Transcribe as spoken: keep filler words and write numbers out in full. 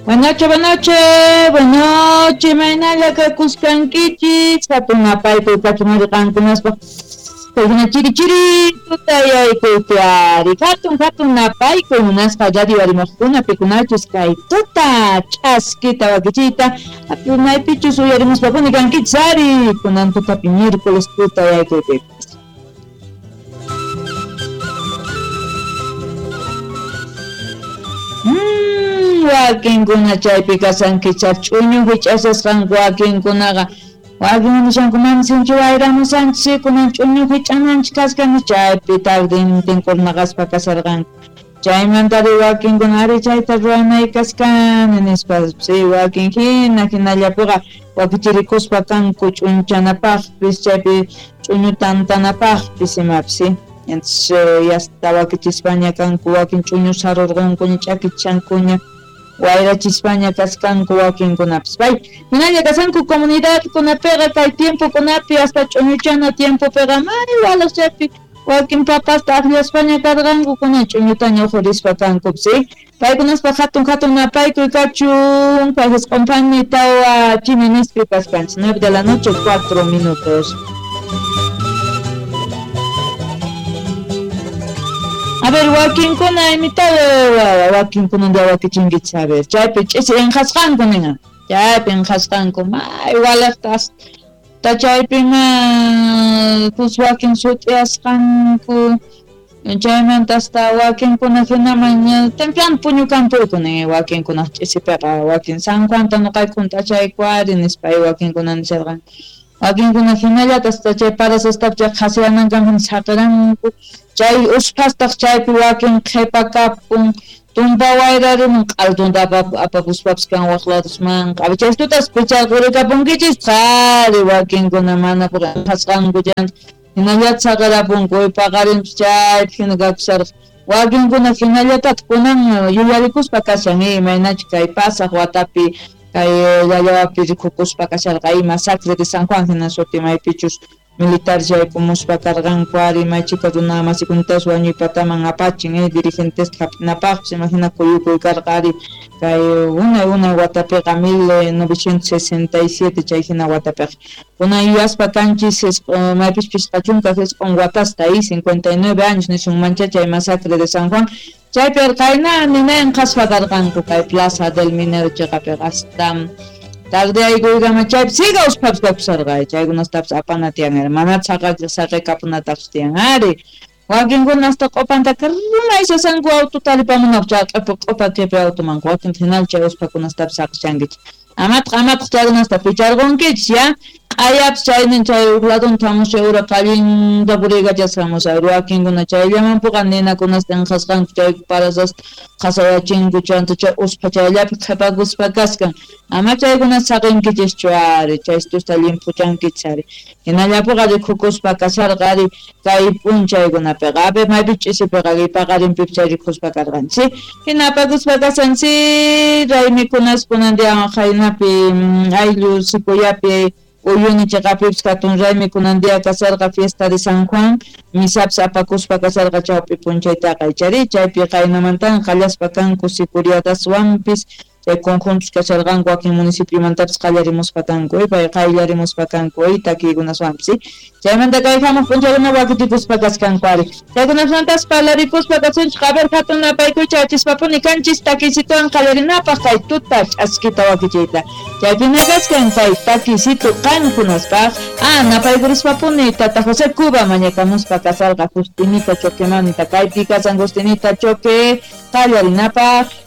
Buenas noches, buenas noches, buenas noches, Mainala Kakuskankichis, Hatunapay, Pachumarikankunaspa, Pagina Chiri Chiri, Tutaya y Kupiari, Hatun Hatun Napay, con unas Payadi Varimosuna, Pecunachis Kai, Tuta, Chaskita, Vaquichita, Hatunay Pichus, Uyarimus Papunikan Kitsari, con Antuta Pinircoles, Tutaya y Kupiari. Wakin kuna chaypi kasanki ch'uñu hich'asasqan wakin kunaqa wakin nishankuman sinchi wayramusanchis kunan ch'uñu hich'ananchis kasqani chaypi tarden tinkurmaqaspa kasarqanku chaymantari wakin kuna ari chayta ruranay kasqani nispa si wakin hina hinallapiqa wakichirikuspa kanku ch'unchanapaqpis chaypi ch'uñu tantanapaqpis imapis entonces ya estaba que España kanku wakin ch'uñu sarurqunkuña ch'akichankuña Guayra Chispaña Cascanco Wakin Kunapis. Bay, Minaya Casanco comunidad con apega kay tiempo con api hasta Choñuchana tiempo pega may igual sepi Wakin papas taglia España cargango con Choñutaña Jorispa Canco, sí. Pay con as pajaton jaton napay que cachun pajes compañita a Chimenispi Cascans, nueve de la noche, cuatro minutos. A ver, Wakin kuna imitado, Wakin kuna de Wakichingi sabes. Chaype chisi en Haskan kunina. Chaype en Haskan kuma igual estas. Ta chaype ma pues Wakin suti askan ku. Chayman hasta Wakin kuna fina mañana. Tempian puñu campo kuna Wakin kuna chisi pega Wakin San Juan no kai kunta chay kwari nispai Wakin kuna nsergan. Wakin kuna finalla hasta chay para hasta chay hasianan kan sakaran ku. Chay uspastaq chaypi wakin qhipakapun tumpa wayrarin q'altunta apapuspapas kan waqladusman q'avichaysi tutas pichaqurikapunkichis qhari wakinkuna mana hasqankuchan hinallata saqarapunku paqarinpis chaypi hina kakusarqa wakinkuna hinallataq kunan yuyarikuspa kashan imaynachu kay pasaq watapi kay llallawapi rikhukuspa kasharqa ima Sacre de San Juan hina suti maypichus militar yaykumuspa karqanku ari maychika runa masikuntas wañuypataman apachin eh dirigentes hap'inapaqpis imagina kuyukuy karqa ari kay unay unay watapiqa mil novecientos sesenta y siete chay hina watapiqa unay yuyaspa kanchis maypis pisqachunqa hisq'un watasta ahí cincuenta y nueve años nisunmancha chay masacre de San Juan chaypi kayna ninayan qhaspa karqanku kay Plaza del Minero chayqa hasta tarde ay gama chayp siga uspaps kapsarqa chaykunas taps apana tiyan mana saqa saqa kapunataps tiyan ari wakinkuna hasta q'upanta karuna isasanku auto talipamunaq chaq'upi q'upa tipi automanku wakin final chay uspakunas taps saqichankichis amatqa amatqa chaykunas picharqunkichis ya q'ayapas chaynin chay ladun tamusha ura qallinta puriykachasqamus wakinkuna chayllamanpuqa ninakunas tinqasqanku chay parasas qasawachinku chanta chay uspa chayllapi qhipakuspa kaskan ama chaykunas saqinkichis ari chaystusta limpuchankichis ari hinallapiqa rikhukuspa kasarqa ari kay p'unchaykunapiqa abe maypi ch'isipiqa paqarinpipas chay rikhukuspa karqanchis hinapakuspa kasanchis raymikunas kunandiqa haynapi ayllu sikuyapi uyuni chaqapipas katun raymi kunandiqa kasarqa fiesta de San Juan misapas apakuspa kasarqa chawpi p'unchaytaqa ichari chaypi qaynamantaqa qallaspa kanku sicuriataswanpis chay conjuntos kasarqanku wakin municipiomantapas qallarimuspa kanku pay qaylarimuspa kanku takiykunaswanpis chaymanta kay hamuq p'unchaykuna wakitikuspa kaskanku ari chaykunasmantas parlarikuspa kasunchis a ver hatun napaykuy chaychispapuni kanchis takisituwan qallarinapaq kay tuta ch'askita wakichayta chaypina kaskan kay takisitu qankunaspaq a napaykuruspapuni tata José Cuba mañakamuspa kasarqa Justinita Choquemanita kaypi kasan Justinita Choque qallarinapaq